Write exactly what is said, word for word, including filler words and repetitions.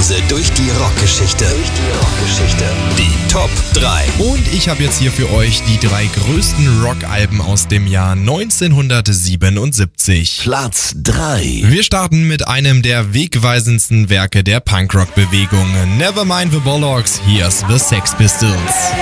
Reise durch die Rockgeschichte. Durch die Rockgeschichte. Die Top drei. Und ich habe jetzt hier für euch die drei größten Rockalben aus dem Jahr neunzehnhundertsiebenundsiebzig. Platz drei. Wir starten mit einem der wegweisendsten Werke der Punkrock-Bewegung. Nevermind the Bollocks, here's the Sex Pistols.